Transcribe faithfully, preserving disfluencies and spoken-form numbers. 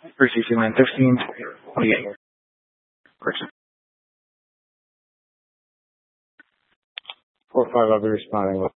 For C C line fifteen. What do you get here? Correction. Four five, I'll be responding with